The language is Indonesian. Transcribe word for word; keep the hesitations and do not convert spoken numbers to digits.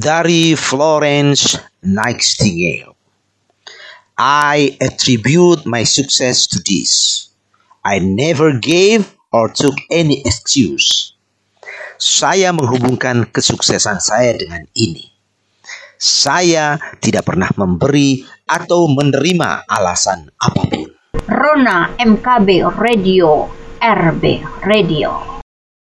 Dari Florence Nightingale. I attribute my success to this. I never gave or took any excuse. Saya menghubungkan kesuksesan saya dengan ini. Saya tidak pernah memberi atau menerima alasan apapun. Rona M K B Radio, R B Radio.